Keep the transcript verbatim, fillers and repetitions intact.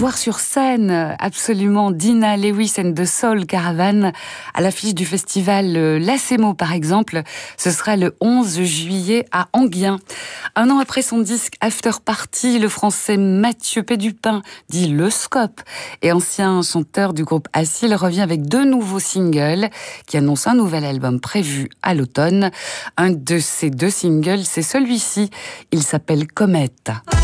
voir sur scène, absolument, Dina Lewis and the Soul Caravan, à l'affiche du festival Lacemo, par exemple. Ce sera le onze juillet à Enghien. Un an après son disque After Party, le français Mathieu Pédupin, dit Le Scope, et ancien chanteur du groupe Acil, revient avec deux nouveaux singles qui annoncent un nouvel album prévu à l'automne. Un de ces deux singles, c'est celui-ci. Il s'appelle Comète.